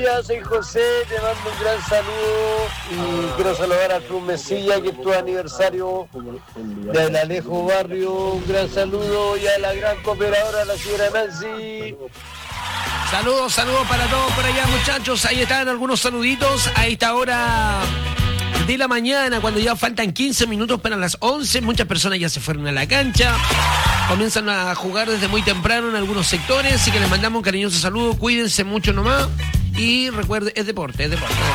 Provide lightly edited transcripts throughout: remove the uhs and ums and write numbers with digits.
día, soy José, te mando un gran saludo y quiero saludar a Cruz Mesilla, que es tu aniversario del Alejo Barrio. Un gran saludo y a la gran cooperadora, la señora Nancy. Saludos para todos por allá, muchachos. Ahí están algunos saluditos a esta hora de la mañana, cuando ya faltan 15 minutos para las 11. Muchas personas ya se fueron a la cancha, comienzan a jugar desde muy temprano en algunos sectores, así que les mandamos un cariñoso saludo. Cuídense mucho nomás y recuerden, es deporte.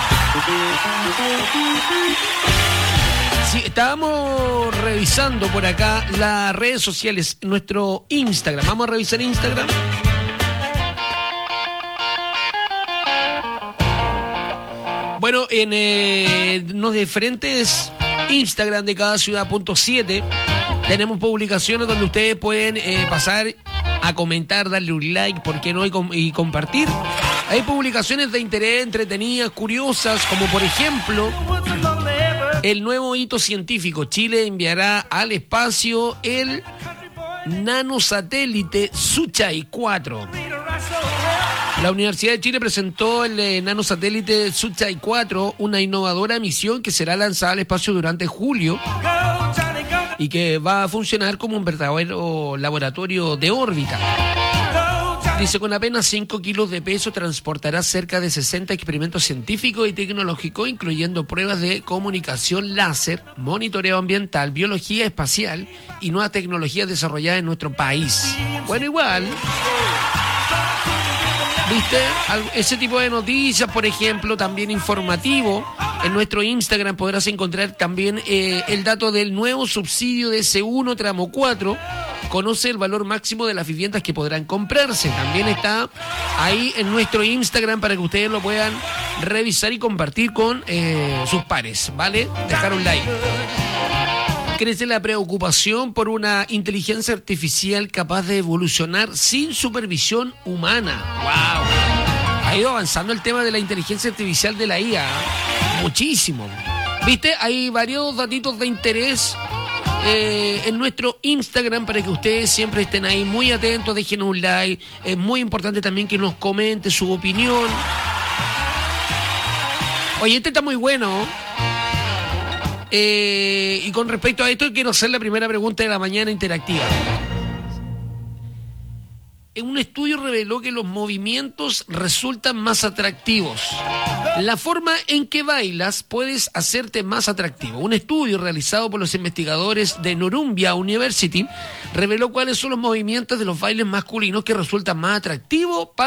Sí, estábamos revisando por acá las redes sociales, nuestro Instagram. Vamos a revisar Instagram. Bueno, en los diferentes Instagram de cada ciudad.7 tenemos publicaciones donde ustedes pueden pasar a comentar, darle un like, ¿por qué no? Y compartir. Hay publicaciones de interés, entretenidas, curiosas, como por ejemplo el nuevo hito científico. Chile enviará al espacio el nanosatélite Suchai 4. La Universidad de Chile presentó el nanosatélite Suchai 4, una innovadora misión que será lanzada al espacio durante julio y que va a funcionar como un verdadero laboratorio de órbita. Dice, con apenas 5 kilos de peso transportará cerca de 60 experimentos científicos y tecnológicos, incluyendo pruebas de comunicación láser, monitoreo ambiental, biología espacial y nuevas tecnologías desarrolladas en nuestro país. Bueno, igual, ¿viste? Ese tipo de noticias, por ejemplo, también informativo. En nuestro Instagram podrás encontrar también el dato del nuevo subsidio de C1 tramo 4. Conoce el valor máximo de las viviendas que podrán comprarse. También está ahí en nuestro Instagram para que ustedes lo puedan revisar y compartir con sus pares, ¿vale? Dejar un like. Crece la preocupación por una inteligencia artificial capaz de evolucionar sin supervisión humana. ¡Wow! Ha ido avanzando el tema de la inteligencia artificial de la IA. Muchísimo. ¿Viste? Hay varios datitos de interés en nuestro Instagram para que ustedes siempre estén ahí muy atentos, dejen un like. Es muy importante también que nos comente su opinión. Oye, este está muy bueno. Y con respecto a esto, quiero hacer la primera pregunta de la mañana interactiva. Un estudio reveló que los movimientos resultan más atractivos. La forma en que bailas puedes hacerte más atractivo. Un estudio realizado por los investigadores de Norumbia University reveló cuáles son los movimientos de los bailes masculinos que resultan más atractivos para